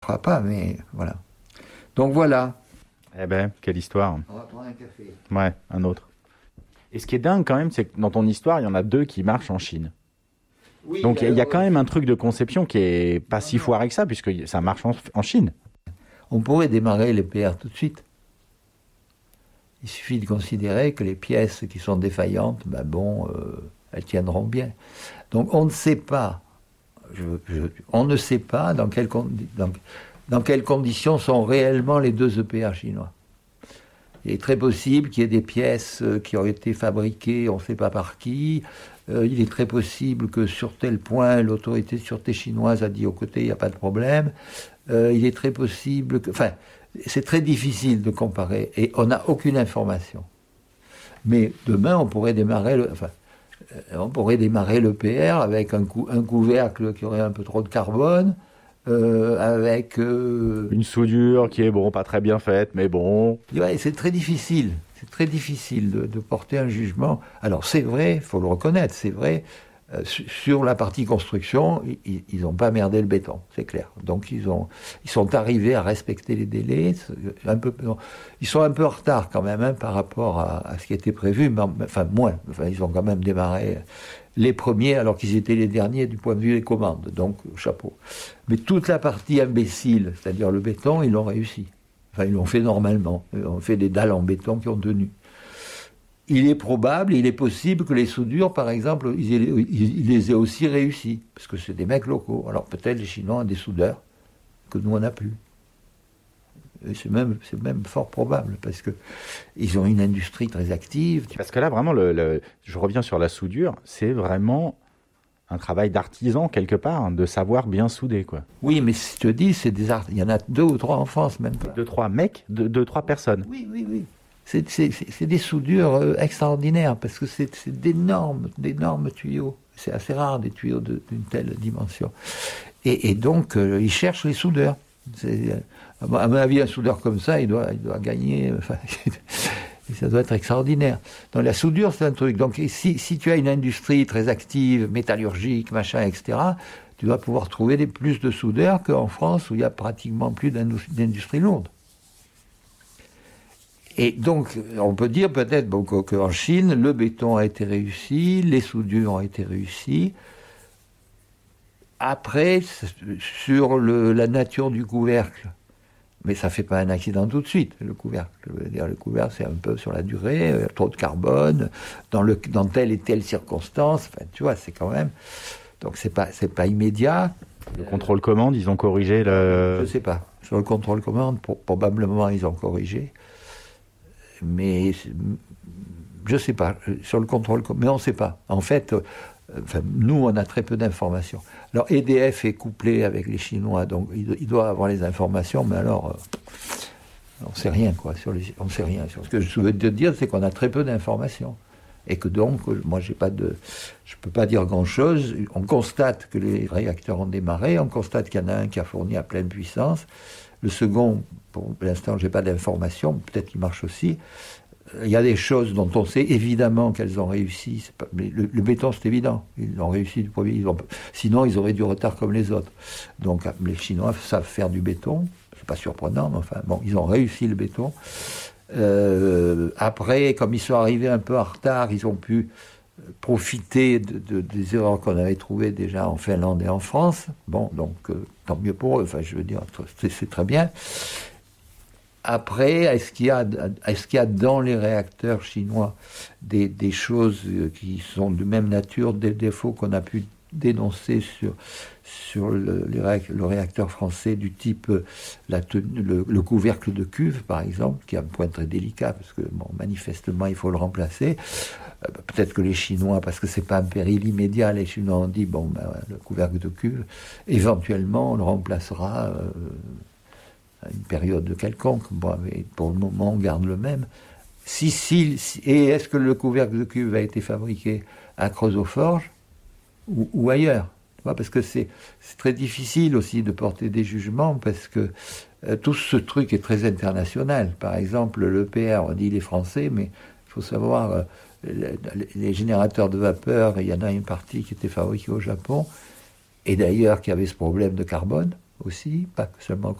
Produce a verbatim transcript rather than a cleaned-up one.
fera pas, mais voilà. Donc voilà. Eh ben, quelle histoire. On va prendre un café. Ouais, un autre. Et ce qui est dingue quand même, c'est que dans ton histoire, il y en a deux qui marchent en Chine. Oui, Donc il y, alors, y a quand même un truc de conception qui est pas si foiré que ça, puisque ça marche en, en Chine. on pourrait démarrer les P R tout de suite. Il suffit de considérer que les pièces qui sont défaillantes, ben bon, euh, elles tiendront bien. Donc on ne sait pas, je, je, on ne sait pas dans, quelle, dans, dans quelles conditions sont réellement les deux E P R chinois. Il est très possible qu'il y ait des pièces qui ont été fabriquées, on ne sait pas par qui. Euh, il est très possible que sur tel point, l'autorité de sûreté chinoise a dit aux côtés, il n'y a pas de problème. Euh, il est très possible que... Enfin, c'est très difficile de comparer et on n'a aucune information. Mais demain, on pourrait démarrer le... Enfin, on pourrait démarrer le P R avec un, cou, un couvercle qui aurait un peu trop de carbone, euh, avec... Euh... Une soudure qui est, bon, pas très bien faite, mais bon... Ouais, c'est très difficile. C'est très difficile de, de porter un jugement. Alors c'est vrai, il faut le reconnaître, c'est vrai, euh, sur la partie construction, ils n'ont pas merdé le béton, c'est clair. Donc ils, ont, ils sont arrivés à respecter les délais. Un peu, ils sont un peu en retard quand même hein, par rapport à, à ce qui était prévu, mais enfin moins. Enfin, ils ont quand même démarré les premiers alors qu'ils étaient les derniers du point de vue des commandes. Donc chapeau. Mais toute la partie imbécile, c'est-à-dire le béton, ils l'ont réussi. Enfin, ils l'ont fait normalement. Ils ont fait des dalles en béton qui ont tenu. Il est probable, il est possible que les soudures, par exemple, ils, aient, ils les aient aussi réussi. Parce que c'est des mecs locaux. Alors peut-être les Chinois ont des soudeurs que nous, on n'a plus. Et c'est même, c'est même fort probable, parce qu'ils ont une industrie très active. Parce que là, vraiment, le, le, je reviens sur la soudure, c'est vraiment... un travail d'artisan, quelque part, hein, de savoir bien souder, quoi. Oui, mais si je te dis, c'est des art... il y en a deux ou trois en France, même pas. Deux, trois mecs, deux, deux trois personnes. Oui, oui, oui. C'est, c'est, c'est, c'est des soudures euh, extraordinaires, parce que c'est, c'est d'énormes, d'énormes tuyaux. C'est assez rare, des tuyaux de, d'une telle dimension. Et, et donc, euh, ils cherchent les soudeurs. C'est, à mon avis, un soudeur comme ça, il doit, il doit gagner... Enfin, et ça doit être extraordinaire. Donc la soudure, c'est un truc. Donc si, si tu as une industrie très active, métallurgique, machin, et cetera, tu dois pouvoir trouver des, plus de soudeurs qu'en France, où il y a pratiquement plus d'industrie lourde. Et donc, on peut dire peut-être bon, qu'en Chine, le béton a été réussi, les soudures ont été réussies. Après, sur le, la nature du couvercle, mais ça ne fait pas un accident tout de suite, le couvercle. Je veux dire, le couvercle, c'est un peu sur la durée, euh, trop de carbone, dans, le, dans telle et telle circonstance. Enfin, tu vois, c'est quand même... Donc, c'est pas, c'est pas immédiat. Le contrôle commande, ils ont corrigé le... Je ne sais pas. Sur le contrôle commande, pour, probablement, ils ont corrigé. Mais je ne sais pas. Sur le contrôle commande, mais on ne sait pas. En fait... Euh, Enfin, nous, on a très peu d'informations. Alors, E D F est couplé avec les Chinois, donc il, il doit avoir les informations, mais alors, euh, on ne sait rien, quoi. Sur les, on ne sait rien. Sur ce que je veux te dire, c'est qu'on a très peu d'informations. Et que donc, moi, j'ai pas de, je ne peux pas dire grand-chose. On constate que les réacteurs ont démarré, on constate qu'il y en a un qui a fourni à pleine puissance. Le second, pour l'instant, je n'ai pas d'informations, peut-être qu'il marche aussi. Il y a des choses dont on sait évidemment qu'elles ont réussi. Pas, mais le, le béton, c'est évident. Ils ont réussi du premier. Ils ont, sinon, ils auraient du retard comme les autres. Donc, les Chinois savent faire du béton. C'est pas surprenant, mais enfin, bon, ils ont réussi le béton. Euh, après, comme ils sont arrivés un peu en retard, ils ont pu profiter de, de, des erreurs qu'on avait trouvées déjà en Finlande et en France. Bon, donc, euh, tant mieux pour eux. Enfin, je veux dire, c'est, c'est très bien. Après, est-ce qu'il y a, est-ce qu'il y a dans les réacteurs chinois des, des choses qui sont de même nature, des défauts qu'on a pu dénoncer sur, sur le, le réacteur français du type la tenue, le, le couvercle de cuve, par exemple, qui est un point très délicat, parce que bon, manifestement, il faut le remplacer. Euh, peut-être que les Chinois, parce que c'est pas un péril immédiat, les Chinois ont dit, bon, ben, le couvercle de cuve, éventuellement, on le remplacera... Euh, à une période quelconque. Bon, mais pour le moment, on garde le même. Si, si, si, et est-ce que le couvercle de cuve a été fabriqué à Creusot-Forges ou, ou ailleurs? Parce que c'est, c'est très difficile aussi de porter des jugements, parce que euh, tout ce truc est très international. Par exemple, le P R, on dit les Français, mais il faut savoir, euh, les, les générateurs de vapeur, il y en a une partie qui était fabriquée au Japon, et d'ailleurs qui avait ce problème de carbone aussi, pas seulement